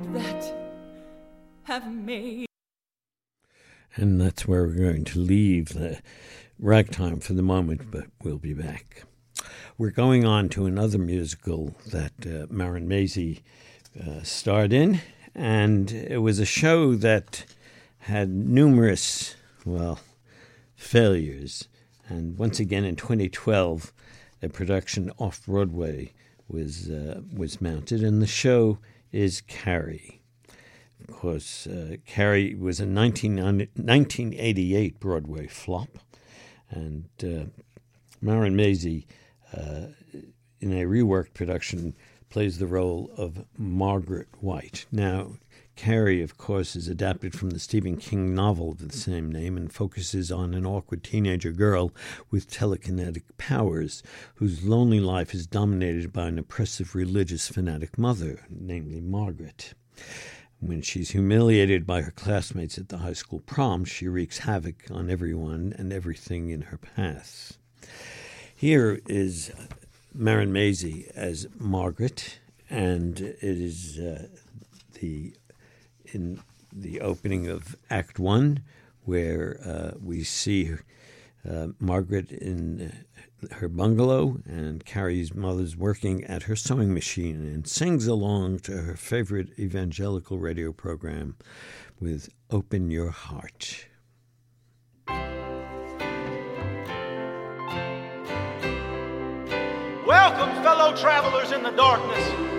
that have made. And that's where we're going to leave the ragtime for the moment, but we'll be back. We're going on to another musical that Marin Mazzie starred in, and it was a show that had numerous, failures. And once again in 2012, a production off-Broadway was mounted, and the show is Carrie. Of course, Carrie was a 1988 Broadway flop, and Marin Mazzie, in a reworked production, plays the role of Margaret White. Now, Carrie, of course, is adapted from the Stephen King novel of the same name and focuses on an awkward teenager girl with telekinetic powers whose lonely life is dominated by an oppressive religious fanatic mother, namely Margaret. When she's humiliated by her classmates at the high school prom, she wreaks havoc on everyone and everything in her path. Here is Marin Mazzie as Margaret, and it is in the opening of Act 1, where we see Margaret in her bungalow, and Carrie's mother's working at her sewing machine and sings along to her favorite evangelical radio program with Open Your Heart. Welcome, fellow travelers in the darkness.